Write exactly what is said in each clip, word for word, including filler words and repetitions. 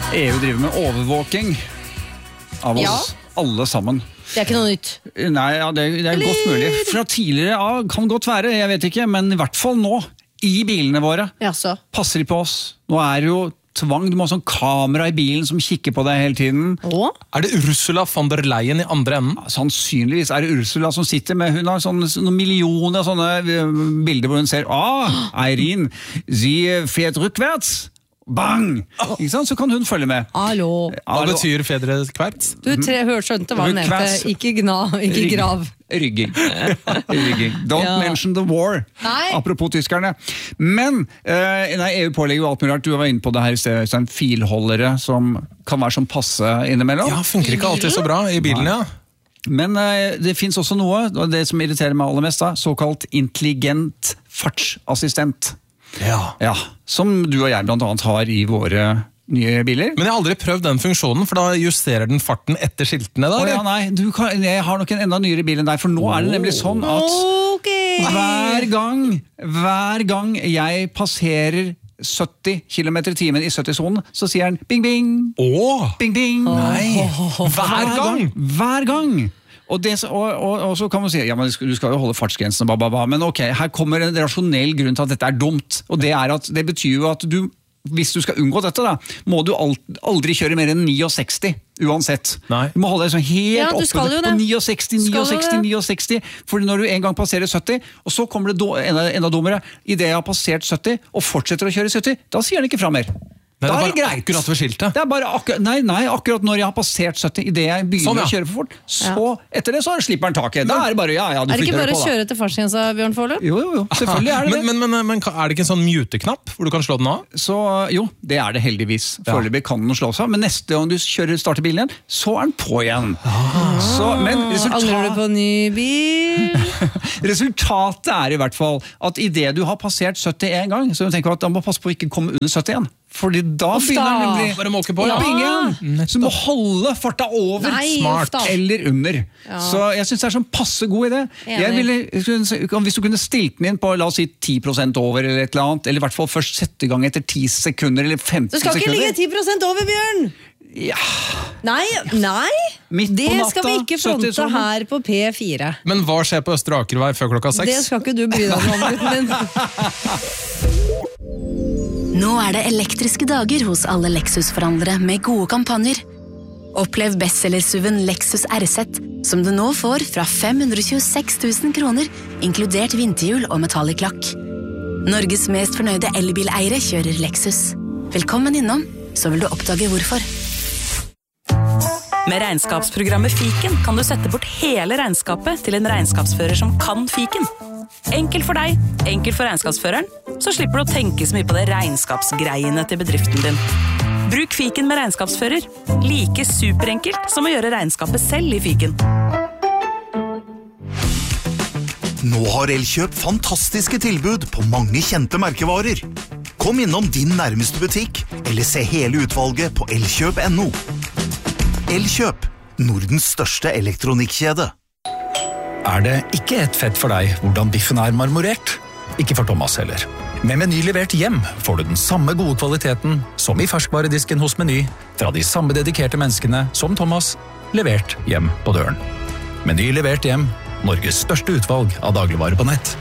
E U driver med overvåking av oss, ja. Alle sammen. Det er ikke noe nytt. Nei, ja, det, det er Eller... godt mulig. Fra tidligere, ja, kan godt være, jeg vet ikke, men i hvert fall nå, i bilene våre, Jaså. Passer de på oss. Nå er det jo tvang, du må ha sånn kamera i bilen som kikker på deg hele tiden. Åh? Er det Ursula von der Leyen i andre enden? Ja, sannsynligvis er det Ursula som sitter med, hun har sånne, noen millioner sånne bilder hvor hun ser, ah, Eirin, sie fährt rückwärts. Bang! Oh. Ikke sant? Så kan hun følge med. Hallo. Hva betyr fedre kverts? Du tre hør skjønte hva han nevnte. Ikke gna, ikke grav. Rygging. Rygging. Don't ja. mention the war. Nei. Apropos tyskerne. Men eh, nei, E U pålegger jo alt mulig rart. Du var inne på det her i stedet. Sånn filholdere som kan være sånn passe innimellom. Ja, funker ikke alltid så bra i bilen, ja. Men eh, det finnes også noe, og det som irriterer meg aller mest da, såkalt intelligent fartsassistent. Ja. Ja, som du og jeg blant annet har i våre nye biler. Men jeg har aldri prøvd den funksjonen, for da justerer den farten etter skiltene da? Å ja, nei, du kan, jeg har nok en enda nyere bil enn deg, for nå oh. er det nemlig sånn at okay. hver gang, hver gang jeg passerer sytti kilometer i timen i sytti-sonen, så sier den bing bing, oh. bing bing. Nei, hver gang? Hver gang. Og, det, og, og, og så kan man si, ja, men du skal jo holde fartsgrensen, ba, ba, ba. Men ok, her kommer en rasjonell grunn til at dette er dumt. Og det er at det betyr jo at du, hvis du skal unngå dette da, må du aldri kjøre mer enn sekstini, uansett. Nei. Du må holde deg sånn helt ja, oppe på sekstini, sekstini, sekstini, for når du en gang passerer sytti, og så kommer det do, enda, enda dummere, i det jeg har passert sytti, og fortsetter å kjøre sytti, da sier den ikke fra mer. Nei, det er bare greit. Akkurat ved skiltet. Det er bare akkurat, nei, nei, akkurat når jeg har passert sytti, i det jeg begynner sånn, ja. Å kjøre for fort, så ja. Etter det så slipper den taket. Da er det bare, ja, ja, du er det ikke bare å kjøre til fartsgrensa, Bjørn Forløp? Jo, jo, jo, selvfølgelig er det det. Men, men, men, men er det ikke en sånn mute-knapp, hvor du kan slå den av? Så, jo, det er det heldigvis. Foreløpig kan den slå seg av, men neste gang du kjører starter bilen igjen, så er den på igjen. Ah. Så, men resultat... Angrer du på ny bil? Resultatet er i hvert fall at i det du har passert sytti en gang, så du tenker at da må passe på å ikke komme under sytti igjen. Fordi da Ofta. begynner den nemlig bare måke på, ja. Bingen. Så du må holde farta over Nei, smart ofta. Eller under. Ja. Så jeg synes det er sånn passe god idé. Jeg ville, hvis du kunne stilt den inn på, la oss si ti prosent over eller et eller annet, eller i hvert fall først sette i gang etter ti sekunder eller femten sekunder. Du skal ikke sekunder. ligge ti prosent over, Bjørn! Ja. Nei, nei. Midt det på natta, skal vi ikke fronte her på P fire. Men hva skjer på Østre Akervei før klokka seks? Det skal ikke du bry deg om, gutten min. Nå er det elektriske dager hos alle Lexus-forhandlere med gode kampanjer. Opplev bestseller-suven Lexus R Z, som du nå får fra fem hundre tjueseks tusen kroner, inkludert vinterhjul og metallic lakk. Norges mest fornøyde elbileiere kjører Lexus. Velkommen innom, så vil du oppdage hvorfor. Med regnskapsprogrammet Fiken kan du sette bort hele regnskapet til en regnskapsfører som kan Fiken. Enkelt for deg, enkelt for regnskapsføreren, så slipper du å tenke så mye på det regnskapsgreiene til bedriften din. Bruk Fiken med regnskapsfører. Like superenkelt som å gjøre regnskapet selv i Fiken. Nå har Elkjøp fantastiske tilbud på mange kjente merkevarer. Kom innom din nærmeste butikk, eller se hele utvalget på elkjøp punktum no. Elkjøp, Nordens største elektronikkjede. Er det ikke et fett for deg hvordan biffen er marmorert? Ikke for Thomas heller. Med Meny levert hjem får du den samme gode kvaliteten som i ferskvaredisken hos Meny, fra de samme dedikerte menneskene som Thomas, levert hjem på døren. Meny levert hjem, Norges største utvalg av dagligvarer på nett.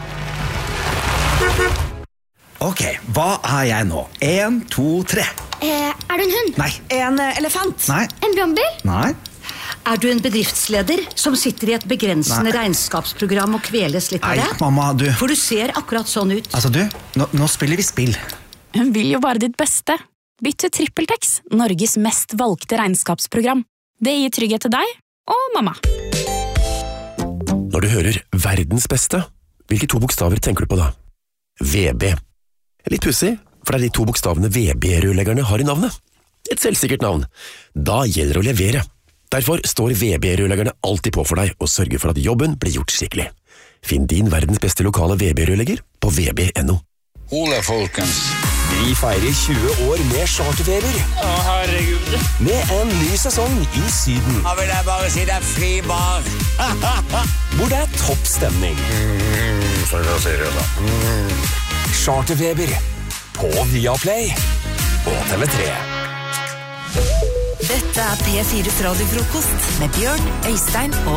Ok, hva er jeg nå? En, to, tre. Eh, er du en hund? Nei. En uh, elefant? Nei. En brannbil? Nei. Er du en bedriftsleder som sitter i et begrensende Nei. regnskapsprogram og kveles litt av det? Nei, mamma, du... For du ser akkurat sånn ut. Altså, du, nå, nå spiller vi spill. Hun vil jo bare ditt beste. Bytt til TrippelTex, Norges mest valgte regnskapsprogram. Det gir trygghet til deg og mamma. Når du hører verdens beste, hvilke to bokstaver tenker du på da? V B. Litt pussig, for det er de to bokstavene V B-rørleggerne har i navnet. Et selvsikkert navn. Da gjelder det å levere. Derfor står V B-rørleggerne alltid på for deg og sørger for at jobben blir gjort skikkelig. Finn din verdens beste lokale V B-rørlegger på v b punktum no. Ole, folkens. Vi feirer tjue år med charterferier. Å, herregud. Med en ny sesong i Syden. Da vil jeg bare si det er fri bar. Hvor det er topp stemning. Mm, så jeg sier det da. Mm. Charterfeber på Viaplay og T V tre. Dette er P fires radiofrokost med Bjørn, Øystein og